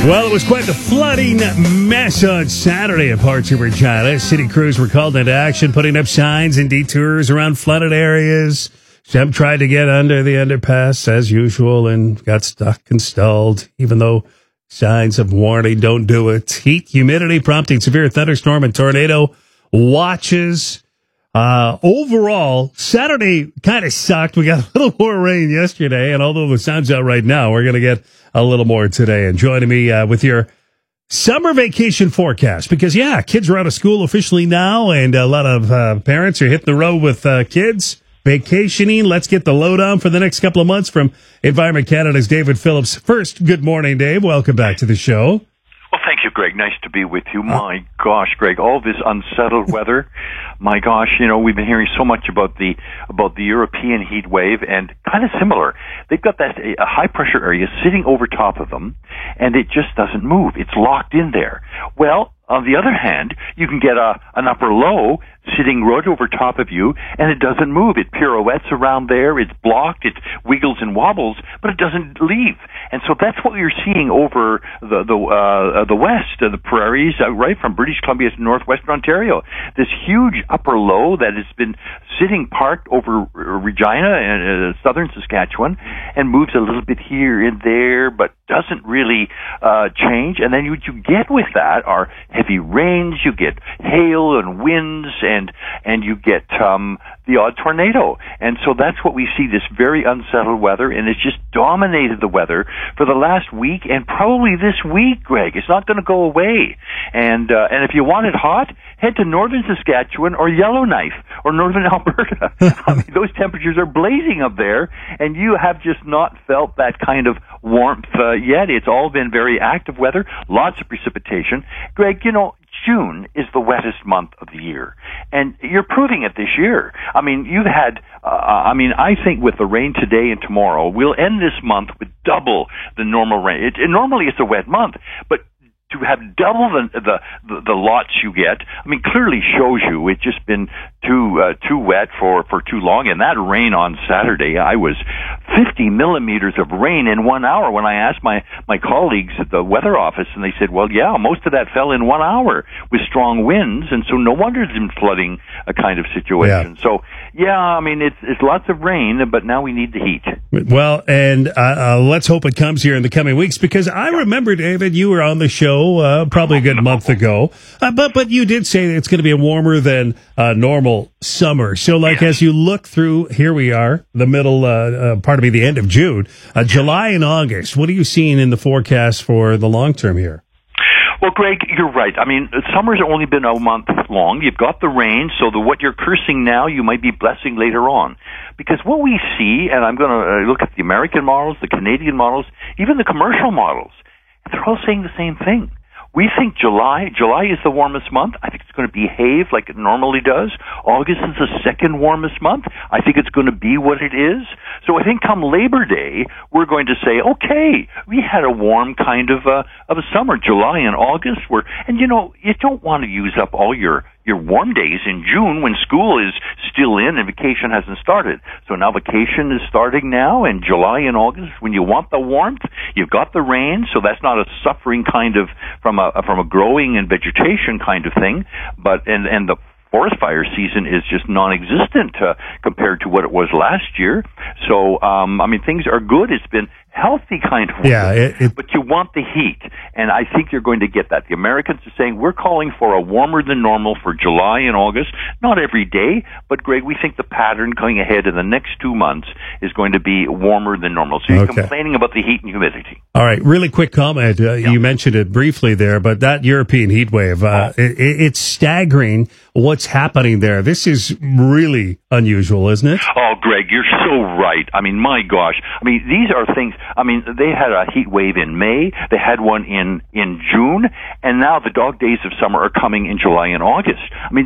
Well, it was quite the flooding mess on Saturday in parts of Regina. City crews were called into action, putting up signs and detours around flooded areas. Some tried to get under the underpass as usual and got stuck and stalled, even though signs of warning don't do it. Heat, humidity prompting severe thunderstorm and tornado watches. Overall, Saturday kind of sucked. We got a little more rain yesterday, and although the sun's out right now, we're going to get a little more today. And joining me with your summer vacation forecast, because, kids are out of school officially now, and a lot of parents are hitting the road with kids vacationing. Let's get the lowdown for the next couple of months from Environment Canada's David Phillips. First, good morning, Dave. Welcome back to the show. Well, thank you, Greg. Nice to be with you. My gosh, Greg, all this unsettled weather. My gosh, we've been hearing so much about the European heat wave, and kind of similar. They've got a high pressure area sitting over top of them, and it just doesn't move. It's locked in there. Well, on the other hand, you can get an upper low sitting right over top of you, and it doesn't move. It pirouettes around there. It's blocked. It wiggles and wobbles, but it doesn't leave. And so that's what you're seeing over the west, the prairies, right from British Columbia to northwestern Ontario. This huge upper low that has been sitting parked over Regina and southern Saskatchewan, and moves a little bit here and there, but doesn't really change. And then what you get with that are heavy rains. You get hail and winds, and you get the odd tornado. And so that's what we see, this very unsettled weather, and it's just dominated the weather for the last week and probably this week, Greg. It's not going to go away. And if you want it hot, head to northern Saskatchewan or Yellowknife or northern Alberta. I mean, those temperatures are blazing up there, and you have just not felt that kind of warmth yet. It's all been very active weather, lots of precipitation. Greg, June is the wettest month of the year, and you're proving it this year. I mean, you've had, I think with the rain today and tomorrow, we'll end this month with double the normal rain. Normally it's a wet month, but to have double the lots you get, clearly shows you it's just been too wet for too long. And that rain on Saturday, I was 50 millimeters of rain in 1 hour when I asked my colleagues at the weather office, and they said, well, most of that fell in 1 hour with strong winds, and so no wonder it's been flooding a kind of situation. Yeah. So, it's lots of rain, but now we need the heat. Well, and let's hope it comes here in the coming weeks, because I remember, David, you were on the show probably a good month ago, but you did say that it's going to be a warmer than normal summer. So, as you look through, here we are, the middle, the end of June, July and August, what are you seeing in the forecast for the long term here? Well, Greg, you're right. Summer's only been a month long. You've got the rain, so what you're cursing now, you might be blessing later on. Because what we see, and I'm going to look at the American models, the Canadian models, even the commercial models, they're all saying the same thing. We think July is the warmest month. I think it's going to behave like it normally does. August is the second warmest month. I think it's going to be what it is. So I think come Labor Day, we're going to say, okay, we had a warm kind of a summer. July and August you don't want to use up all your warm days in June when school is still in and vacation hasn't started. So now vacation is starting now, and July and August, when you want the warmth, you've got the rain, so that's not a suffering kind of from a growing and vegetation kind of thing, but and the forest fire season is just non-existent compared to what it was last year. So, things are good. It's been healthy kind of weather, but you want the heat, and I think you're going to get that. The Americans are saying we're calling for a warmer than normal for July and August. Not every day, but Greg, we think the pattern going ahead in the next 2 months is going to be warmer than normal. So you're complaining about the heat and humidity. All right, really quick comment. You mentioned it briefly there, but that European heat wave, it's staggering what's happening there. This is really unusual, isn't it? Oh, Greg, you're so right. My gosh. These are things. They had a heat wave in May. They had one in June, and now the dog days of summer are coming in July and August.